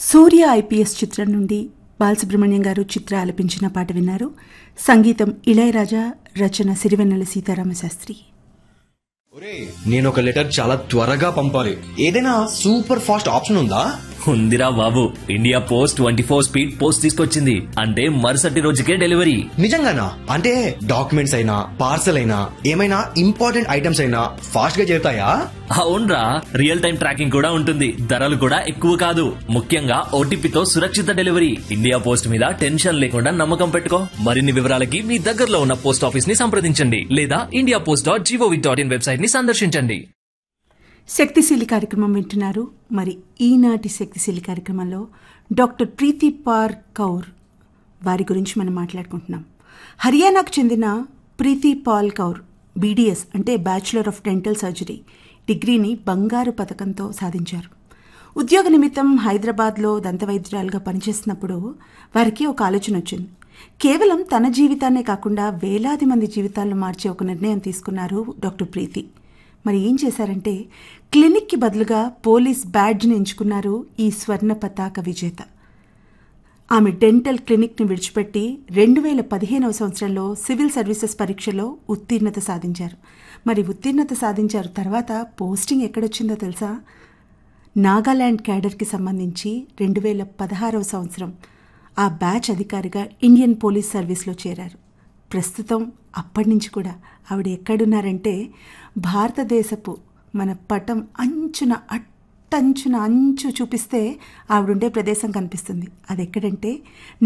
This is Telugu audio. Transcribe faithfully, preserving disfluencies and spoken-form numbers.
సూర్య ఐపీఎస్ చిత్రం నుండి బాలసుబ్రహ్మణ్యం గారు చిత్ర ఆలపించిన పాట విన్నారు. సంగీతం ఇళయరాజా, రచన సిరివెన్నెల సీతారామశాస్త్రి. నేను ఒక లెటర్ చాలా త్వరగా పంపాలి. ఏదైనా సూపర్ ఫాస్ట్ ఆప్షన్ ఉందా? ఉందిరా బాబు, India post twenty four speed post తీసుకొచ్చింది. అంటే మరుసటి రోజుకే డెలివరీ. నిజంగానా? అంటే డాక్యుమెంట్స్ అయినా పార్సల్ అయినా ఏమైనా ఇంపార్టెంట్ ఐటమ్స్ అయినా ఫాస్ట్ గా చేరుతాయా? అవునరా, రియల్ టైం ట్రాకింగ్ కూడా ఉంటుంది. ధరలు కూడా ఎక్కువ కాదు. ముఖ్యంగా ఓటీపీతో సురక్షిత డెలివరీ. ఇండియా పోస్ట్ మీద టెన్షన్ లేకుండా నమ్మకం పెట్టుకో. మరిన్ని వివరాలకి మీ దగ్గరలో ఉన్న పోస్ట్ ఆఫీస్ ని సంప్రదించండి లేదా India post dot GOV dot in website ని సందర్శించండి. శక్తిశీలి కార్యక్రమం వింటున్నారు. మరి ఈనాటి శక్తిశీలి కార్యక్రమంలో డాక్టర్ ప్రీతి పాల్ కౌర్ వారి గురించి మనం మాట్లాడుకుంటున్నాం. హర్యానాకు చెందిన ప్రీతి పాల్ కౌర్ బీడీఎస్ అంటే బ్యాచులర్ ఆఫ్ డెంటల్ సర్జరీ డిగ్రీని బంగారు పథకంతో సాధించారు. ఉద్యోగ నిమిత్తం హైదరాబాద్లో దంతవైద్యురాలుగా పనిచేస్తున్నప్పుడు వారికి ఒక ఆలోచన వచ్చింది. కేవలం తన జీవితాన్నే కాకుండా వేలాది మంది జీవితాలను మార్చే ఒక నిర్ణయం తీసుకున్నారు డాక్టర్ ప్రీతి. మరి ఏం చేశారంటే క్లినిక్కి బదులుగా పోలీస్ బ్యాడ్జ్ని ఎంచుకున్నారు ఈ స్వర్ణ పతాక విజేత. ఆమె డెంటల్ క్లినిక్ని విడిచిపెట్టి రెండు వేల పదిహేనవ సంవత్సరంలో సివిల్ సర్వీసెస్ పరీక్షలో ఉత్తీర్ణత సాధించారు. మరి ఉత్తీర్ణత సాధించారు తర్వాత పోస్టింగ్ ఎక్కడొచ్చిందో తెలుసా? నాగాలాండ్ క్యాడర్కి సంబంధించి రెండు వేల పదహారవ సంవత్సరం ఆ బ్యాచ్ అధికారిగా ఇండియన్ పోలీస్ సర్వీస్లో చేరారు. ప్రస్తుతం అప్పటి నుంచి కూడా ఆవిడ ఎక్కడున్నారంటే భారతదేశపు మన పటం అంచున అట్టంచున అంచు చూపిస్తే ఆవిడుండే ప్రదేశం కనిపిస్తుంది. అది ఎక్కడంటే